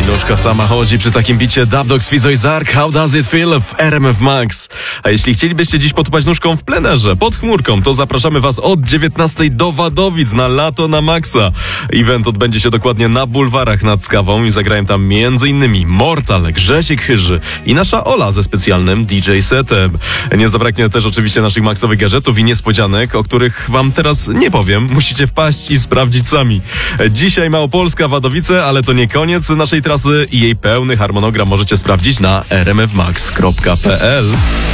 Nóżka sama chodzi przy takim bicie. Dubdogs, Fizo i Zark, How Does It Feel w RMF Max. A jeśli chcielibyście dziś potupać nóżką w plenerze, pod chmurką, to zapraszamy was od 19 do Wadowic na Lato na Maxa. Event odbędzie się dokładnie na bulwarach nad Skawą i zagrają tam m.in. Mortal, Grzesiek Chyży i nasza Ola ze specjalnym DJ setem. Nie zabraknie też oczywiście naszych maksowych gadżetów i niespodzianek, o których wam teraz nie powiem. Musicie wpaść i sprawdzić sami. Dzisiaj Małopolska, Wadowice, ale to nie koniec naszej trasy i jej pełny harmonogram możecie sprawdzić na rmfmax.pl.